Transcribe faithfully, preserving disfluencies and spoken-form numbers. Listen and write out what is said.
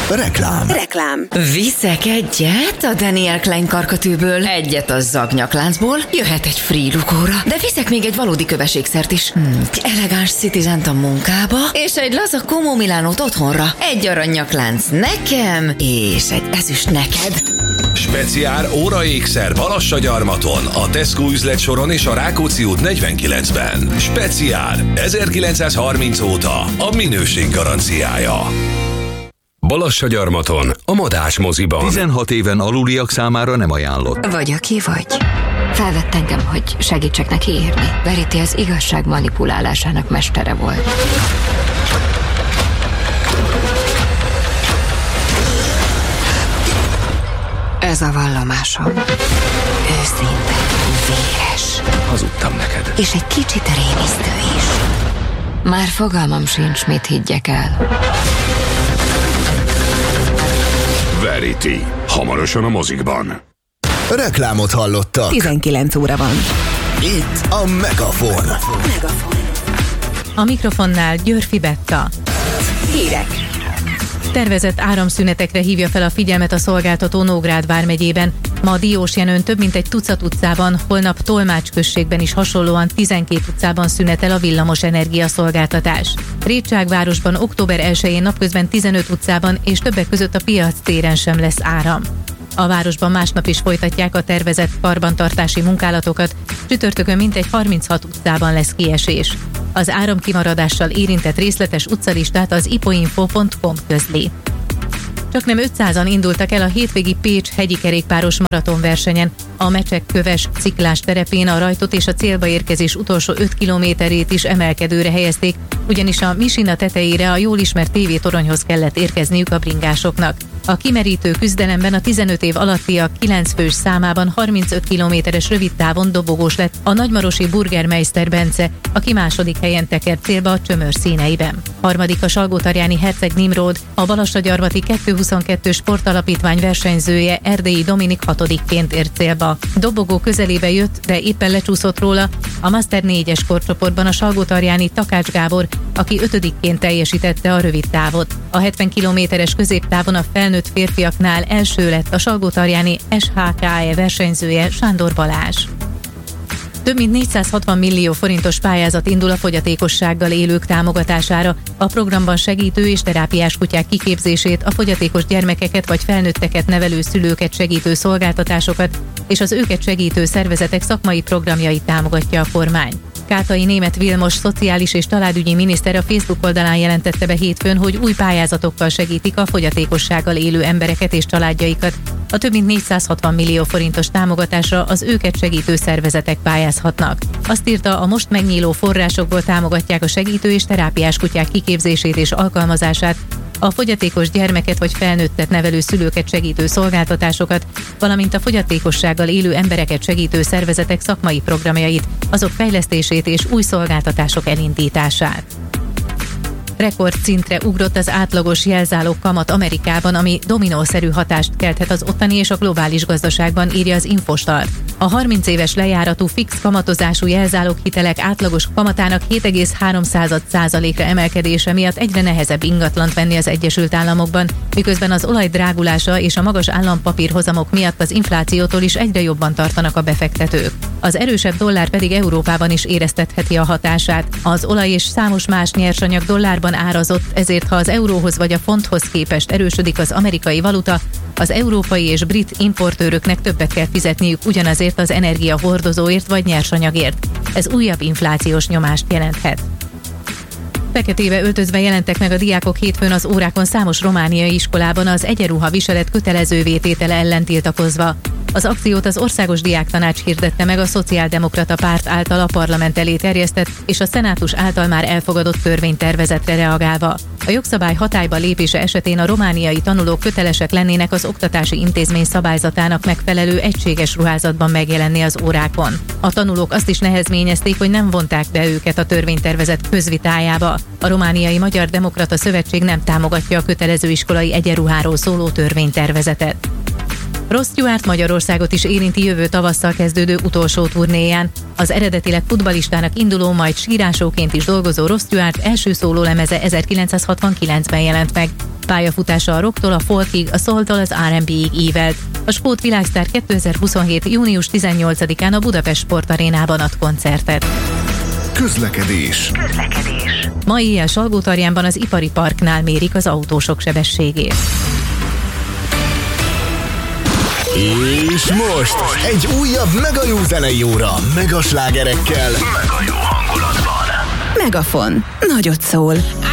Reklám. Reklám. Viszek egyet a Daniel Klein karkötőből, egyet a Zagnyakláncból, jöhet egy free lukóra, de viszek még egy valódi köveségszert is. Hmm, elegáns Citizent a munkába, és egy laza Como Milánót otthonra. Egy aranyaklánc nekem, és egy ezüst neked. Speciál óraékszer Balassagyarmaton, a Tesco üzletsoron és a Rákóczi út negyvenkilencben. Speciál ezerkilencszázharminc óta a minőség garanciája. Balassagyarmaton, a Madás moziban. tizenhat éven aluliak számára nem ajánlott. Vagy aki vagy. Felvett engem, hogy segítsek neki írni. Verity az igazság manipulálásának mestere volt. Ez a vallomásom. Őszinte, véres. Hazudtam neked. És egy kicsit rémisztő is. Már fogalmam sincs, mit higgyek el. Verity. Hamarosan a mozikban. Reklámot hallottak. tizenkilenc óra van. Itt a Megafon. Megafon. A mikrofonnál Györfi Betta. Hírek. Tervezett áramszünetekre hívja fel a figyelmet a szolgáltató Nógrád vármegyében. Ma Diósjenőn több mint egy tucat utcában, holnap Tolmács községben is hasonlóan tizenkét utcában szünetel a villamos energiaszolgáltatás. Rétságvárosban október elsején napközben tizenöt utcában és többek között a Piac téren sem lesz áram. A városban másnap is folytatják a tervezett karbantartási munkálatokat, csütörtökön mintegy harminchat utcában lesz kiesés. Az áramkimaradással érintett részletes utcalistát az ipoinfo pont com közli. Csaknem ötszázan indultak el a hétvégi Pécs hegyi kerékpáros maratonversenyen. A Mecsek-Köves Ciklás terepén a rajtot és a célba érkezés utolsó öt kilométerét is emelkedőre helyezték, ugyanis a Misina tetejére a jól ismert tévétoronyhoz kellett érkezniük a bringásoknak. A kimerítő küzdelemben a tizenöt év alattiak kilenc fős számában harmincöt kilométeres rövid távon dobogós lett a nagymarosi Burgermeister Bence, aki második helyen tekert célba a csömör színeiben. Harmadik a Salgótarjáni Herceg Nimród, a Balassagyarmati kétszázhuszonkettő sportalapítvány versenyzője Erdélyi Dominik hatodikként ért célba. Dobogó közelébe jött, de éppen lecsúszott róla a Master négyes korcsoportban a Salgótarjáni Takács Gábor, aki ötödikként teljesítette a rövid távot. A hetven kilométeres középtávon a felnőtt férfiaknál első lett a Salgótarjáni es há ká e versenyzője Sándor Balázs. Több mint négyszázhatvan millió forintos pályázat indul a fogyatékossággal élők támogatására. A programban segítő és terápiás kutyák kiképzését, a fogyatékos gyermekeket vagy felnőtteket nevelő szülőket segítő szolgáltatásokat és az őket segítő szervezetek szakmai programjait támogatja a kormány. Kátai Németh Vilmos szociális és családügyi miniszter a Facebook oldalán jelentette be hétfőn, hogy új pályázatokkal segítik a fogyatékossággal élő embereket és családjaikat. A több mint négyszázhatvan millió forintos támogatásra az őket segítő szervezetek pályázhatnak. Azt írta, a most megnyíló forrásokból támogatják a segítő és terápiás kutyák kiképzését és alkalmazását, a fogyatékos gyermeket vagy felnőttet nevelő szülőket segítő szolgáltatásokat, valamint a fogyatékossággal élő embereket segítő szervezetek szakmai programjait, azok fejlesztését és új szolgáltatások elindítását. Rekordszintre ugrott az átlagos jelzálog kamat Amerikában, ami dominószerű hatást kelthet az ottani és a globális gazdaságban, írja az Infostart. A harminc éves lejáratú fix kamatozású jelzáloghitelek átlagos kamatának hét egész három százalékra emelkedése miatt egyre nehezebb ingatlant venni az Egyesült Államokban, miközben az olaj drágulása és a magas állampapírhozamok miatt az inflációtól is egyre jobban tartanak a befektetők. Az erősebb dollár pedig Európában is éreztetheti a hatását. Az olaj és számos más nyersanyag dollárban árazott, ezért ha az euróhoz vagy a fonthoz képest erősödik az amerikai valuta, az európai és brit importőröknek többet kell fizetniük ugyanazért az energiahordozóért vagy nyersanyagért. Ez újabb inflációs nyomást jelenthet. Feketébe öltözve jelentek meg a diákok hétfőn az órákon számos romániai iskolában az egyenruha viselet kötelezővé tétele ellen tiltakozva. Az akciót az Országos Diáktanács hirdette meg a Szociáldemokrata Párt által a parlament elé terjesztett és a szenátus által már elfogadott törvénytervezetre reagálva. A jogszabály hatályba lépése esetén a romániai tanulók kötelesek lennének az oktatási intézmény szabályzatának megfelelő egységes ruházatban megjelenni az órákon. A tanulók azt is nehezményezték, hogy nem vonták be őket a törvénytervezet közvitájába. A Romániai Magyar Demokrata Szövetség nem támogatja a kötelező iskolai egyenruháról szóló törvénytervezetet. Ross Stewart Magyarországot is érinti jövő tavasszal kezdődő utolsó turnéján. Az eredetileg futballistának induló, majd sírásóként is dolgozó Ross Stewart első szólólemeze ezerkilencszázhatvankilencben jelent meg. Pályafutása a rocktól a folkig, a soultól az er and bé-ig ívelt. A skót világsztár kétezer-huszonhét. június tizennyolcadikán a Budapest Sportarénában ad koncertet. Közlekedés. Közlekedés. Ma éjjel Salgótarjánban az Ipari Parknál mérik az autósok sebességét. És most egy újabb mega jó zenei óra, mega slágerekkel, Mega jó hangulatban. Megafon. Nagyot szól.